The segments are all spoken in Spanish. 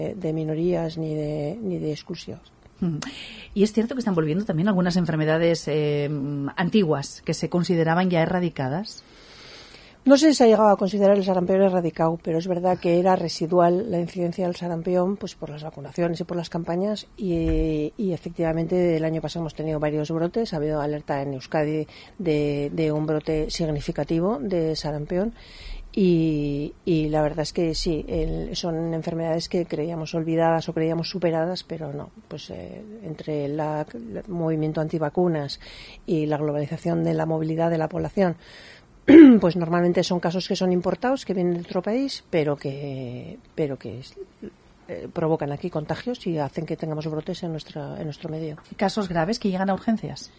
de minorías ni de exclusión. Y es cierto que están volviendo también algunas enfermedades antiguas que se consideraban ya erradicadas. No sé si se ha llegado a considerar el sarampión erradicado, pero es verdad que era residual la incidencia del sarampión, pues por las vacunaciones y por las campañas, y efectivamente el año pasado hemos tenido varios brotes. Ha habido alerta en Euskadi de un brote significativo de sarampión. Y la verdad es que sí, son enfermedades que creíamos olvidadas o creíamos superadas, pero no. Pues entre el movimiento antivacunas y la globalización de la movilidad de la población, pues normalmente son casos que son importados, que vienen de otro país, pero que provocan aquí contagios y hacen que tengamos brotes en nuestro medio. ¿Casos graves que llegan a urgencias?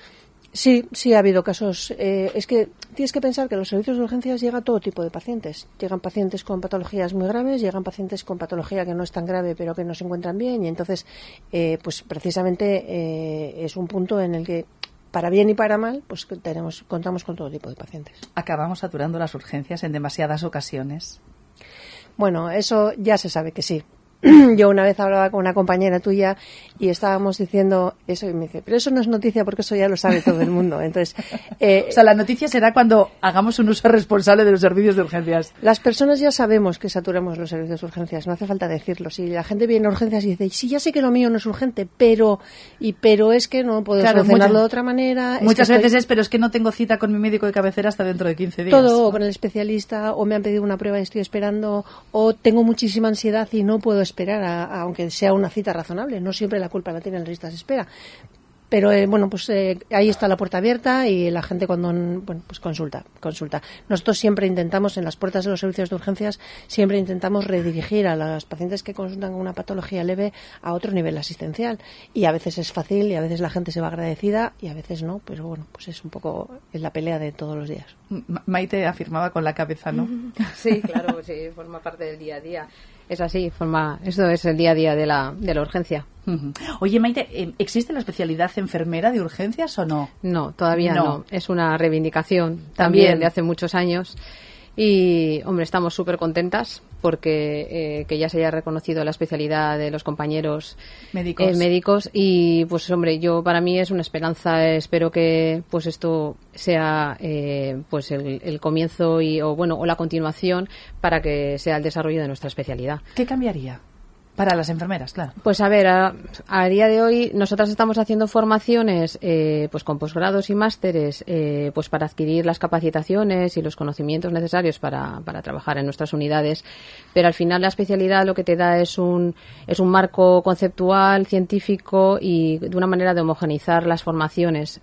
Sí, ha habido casos. Es que tienes que pensar que a los servicios de urgencias llega todo tipo de pacientes. Llegan pacientes con patologías muy graves, llegan pacientes con patología que no es tan grave pero que no se encuentran bien, y entonces pues precisamente es un punto en el que, para bien y para mal, pues contamos con todo tipo de pacientes. ¿Acabamos saturando las urgencias en demasiadas ocasiones? Bueno, eso ya se sabe que sí. Yo una vez hablaba con una compañera tuya y estábamos diciendo eso, y me dice, pero eso no es noticia porque eso ya lo sabe todo el mundo. Entonces, o sea, la noticia será cuando hagamos un uso responsable de los servicios de urgencias. Las personas ya sabemos que saturamos los servicios de urgencias, no hace falta decirlo. Si la gente viene a urgencias y dice, sí, ya sé que lo mío no es urgente, pero es que no puedo solucionarlo de otra manera. Muchas veces pero es que no tengo cita con mi médico de cabecera hasta dentro de 15 días. Todo, o con el especialista, o me han pedido una prueba y estoy esperando, o tengo muchísima ansiedad y no puedo esperar aunque sea una cita razonable. No siempre la culpa la tienen las listas de espera. Pero ahí está la puerta abierta y la gente pues consulta. Nosotros siempre intentamos, en las puertas de los servicios de urgencias, siempre intentamos redirigir a las pacientes que consultan con una patología leve a otro nivel asistencial. Y a veces es fácil y a veces la gente se va agradecida y a veces no, pero bueno, pues es un poco la pelea de todos los días. Maite afirmaba con la cabeza, ¿no? Sí, claro, sí, forma parte del día a día. Es así, esto es el día a día de la urgencia. Oye, Maite, ¿existe la especialidad enfermera de urgencias o no? No, todavía no. Es una reivindicación también de hace muchos años. Y, hombre, estamos súper contentas porque que ya se haya reconocido la especialidad de los compañeros médicos. Y, pues, hombre, para mí es una esperanza. Espero que pues esto sea pues el comienzo o la continuación para que sea el desarrollo de nuestra especialidad. ¿Qué cambiaría? Para las enfermeras, claro. Pues a ver, a día de hoy nosotras estamos haciendo formaciones pues con posgrados y másteres pues para adquirir las capacitaciones y los conocimientos necesarios para trabajar en nuestras unidades, pero al final la especialidad lo que te da es un marco conceptual, científico y de una manera de homogeneizar las formaciones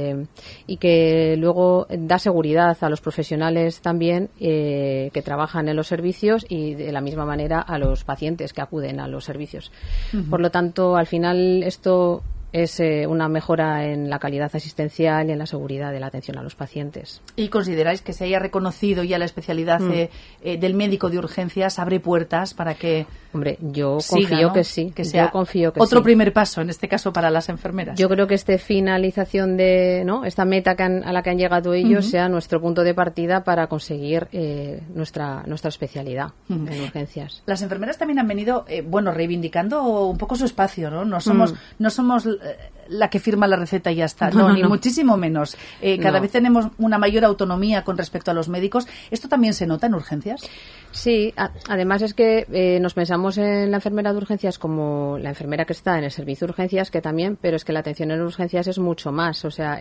y que luego da seguridad a los profesionales también que trabajan en los servicios y de la misma manera a los pacientes que acuden a los servicios. Por lo tanto, al final esto es una mejora en la calidad asistencial y en la seguridad de la atención a los pacientes. ¿Y consideráis que se haya reconocido ya la especialidad del médico de urgencias abre puertas para que Hombre, yo confío que sí. Que sea otro primer paso, en este caso, para las enfermeras? Yo creo que finalización de esta meta a la que han llegado ellos sea nuestro punto de partida para conseguir nuestra especialidad en urgencias. Las enfermeras también han venido, reivindicando un poco su espacio, ¿no? No somos la que firma la receta y ya está, ni muchísimo menos. Cada vez tenemos una mayor autonomía con respecto a los médicos. ¿Esto también se nota en urgencias? Sí, además es que nos pensamos en la enfermera de urgencias como la enfermera que está en el servicio de urgencias, que también, pero es que la atención en urgencias es mucho más, o sea,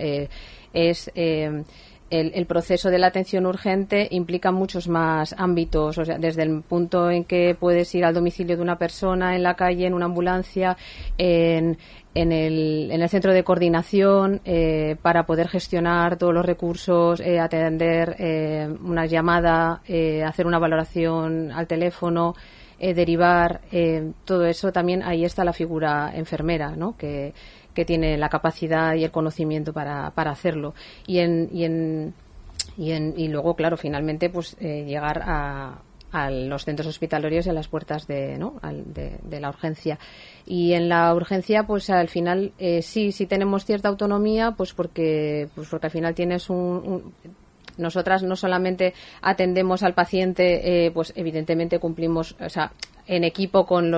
el proceso de la atención urgente implica muchos más ámbitos, o sea, desde el punto en que puedes ir al domicilio de una persona, en la calle, en una ambulancia, en el centro de coordinación para poder gestionar todos los recursos, atender una llamada, hacer una valoración al teléfono, derivar, todo eso también ahí está la figura enfermera, ¿no? que tiene la capacidad y el conocimiento para hacerlo y luego, claro, finalmente pues llegar a los centros hospitalarios y a las puertas de la urgencia. Y en la urgencia, pues al final sí tenemos cierta autonomía, pues porque al final tienes nosotras no solamente atendemos al paciente, pues evidentemente cumplimos, o sea, en equipo con los